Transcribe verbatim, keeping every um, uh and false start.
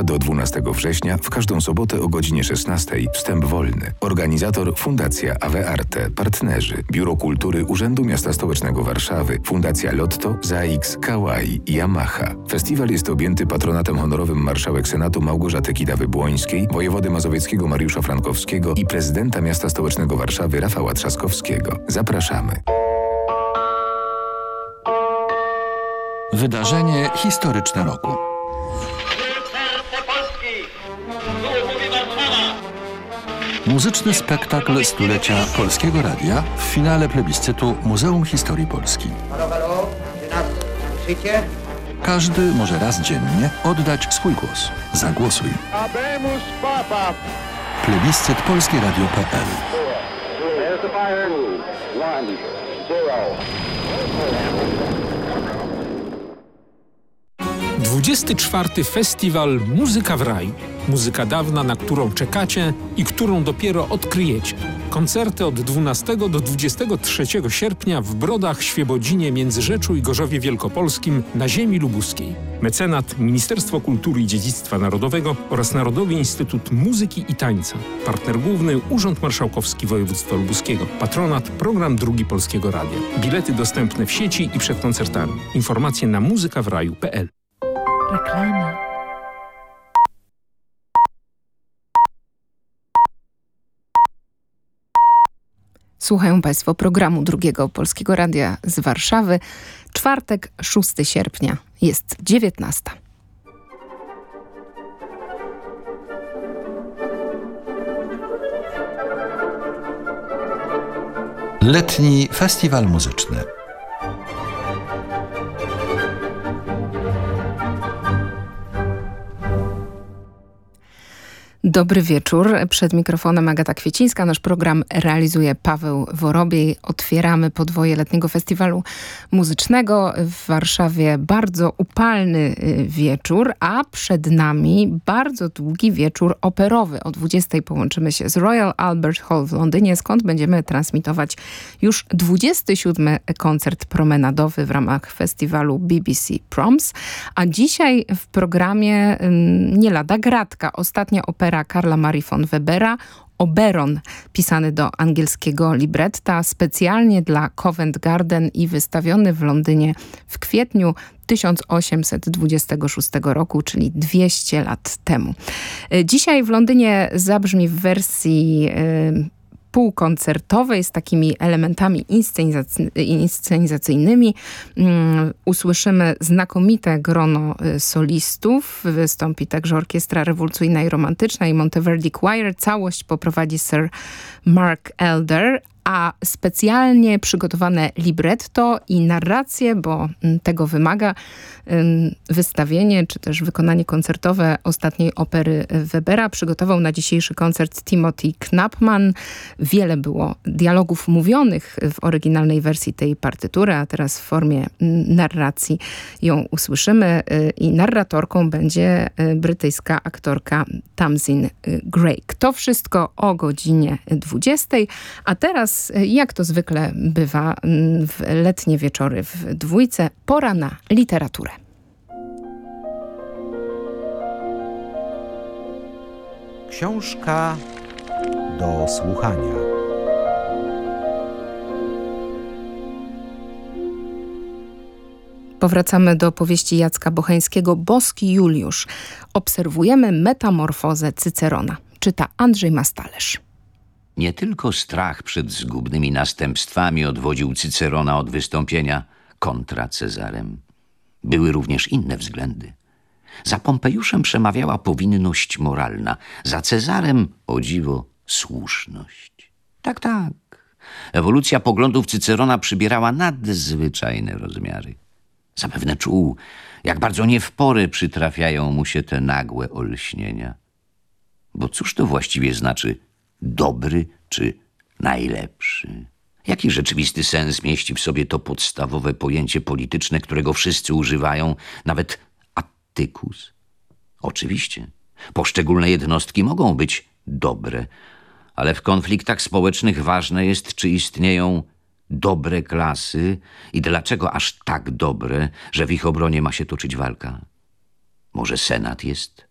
do dwunastego września w każdą sobotę o godzinie szesnastej. Wstęp wolny. Organizator Fundacja Ave Arte. Partnerzy Biuro Kultury Urzędu Miasta Stołecznego Warszawy, Fundacja Lotto, ZAIKS, Kawai i Yamaha. Festiwal jest objęty patronatem honorowym marszałek Senatu Małgorzaty Kidawy-Błońskiej, wojewody mazowieckiego Mariusza Frankowskiego i prezydenta Miasta Stołecznego Warszawy Rafała Trzaskowskiego. Zapraszamy. Wydarzenie historyczne roku. Muzyczny spektakl stulecia Polskiego Radia w finale plebiscytu Muzeum Historii Polski. Halo, halo, czy nas słyszycie? Każdy może raz dziennie oddać swój głos. Zagłosuj. Habemus Papa. Plebiscyt polskie radio kropka p l. dwudziesty czwarty Festiwal Muzyka w Raju. Muzyka dawna, na którą czekacie i którą dopiero odkryjecie. Koncerty od dwunastego do dwudziestego trzeciego sierpnia w Brodach, Świebodzinie, Międzyrzeczu i Gorzowie Wielkopolskim na ziemi lubuskiej. Mecenat Ministerstwo Kultury i Dziedzictwa Narodowego oraz Narodowy Instytut Muzyki i Tańca. Partner główny Urząd Marszałkowski Województwa Lubuskiego. Patronat Program Drugi Polskiego Radia. Bilety dostępne w sieci i przed koncertami. Informacje na muzyka w raju kropka p l. Reklama. Słuchają Państwo programu Drugiego Polskiego Radia z Warszawy. Czwartek, szóstego sierpnia. Jest dziewiętnasta. Letni Festiwal Muzyczny. Dobry wieczór. Przed mikrofonem Agata Kwiecińska. Nasz program realizuje Paweł Worobiej. Otwieramy podwoje Letniego Festiwalu Muzycznego w Warszawie. Bardzo upalny wieczór, a przed nami bardzo długi wieczór operowy. O dwudziestej połączymy się z Royal Albert Hall w Londynie, skąd będziemy transmitować już dwudziesty siódmy koncert promenadowy w ramach festiwalu B B C Proms. A dzisiaj w programie nie lada gratka. Ostatnia opera Karla Marii von Webera, Oberon, pisany do angielskiego libretta specjalnie dla Covent Garden i wystawiony w Londynie w kwietniu tysiąc osiemset dwudziestego szóstego roku, czyli dwieście lat temu. Dzisiaj w Londynie zabrzmi w wersji Yy, półkoncertowej z takimi elementami inscenizacy- inscenizacyjnymi. Um, usłyszymy znakomite grono solistów. Wystąpi także Orkiestra Rewolucyjna i Romantyczna i Monteverdi Choir. Całość poprowadzi Sir Mark Elder, a specjalnie przygotowane libretto i narrację, bo tego wymaga wystawienie, czy też wykonanie koncertowe ostatniej opery Webera, przygotował na dzisiejszy koncert Timothy Knapman. Wiele było dialogów mówionych w oryginalnej wersji tej partytury, a teraz w formie narracji ją usłyszymy i narratorką będzie brytyjska aktorka Tamsin Greig. To wszystko o godzinie dwudziestej, a teraz jak to zwykle bywa w letnie wieczory w dwójce, pora na literaturę. Książka do słuchania. Powracamy do powieści Jacka Bocheńskiego Boski Juliusz. Obserwujemy metamorfozę Cycerona. Czyta Andrzej Mastalerz. Nie tylko strach przed zgubnymi następstwami odwodził Cycerona od wystąpienia kontra Cezarem. Były również inne względy. Za Pompejuszem przemawiała powinność moralna, za Cezarem, o dziwo, słuszność. Tak, tak. Ewolucja poglądów Cycerona przybierała nadzwyczajne rozmiary. Zapewne czuł, jak bardzo nie w porę przytrafiają mu się te nagłe olśnienia. Bo cóż to właściwie znaczy dobry czy najlepszy? Jaki rzeczywisty sens mieści w sobie to podstawowe pojęcie polityczne, którego wszyscy używają, nawet Attykus? Oczywiście, poszczególne jednostki mogą być dobre, ale w konfliktach społecznych ważne jest, czy istnieją dobre klasy i dlaczego aż tak dobre, że w ich obronie ma się toczyć walka. Może Senat jest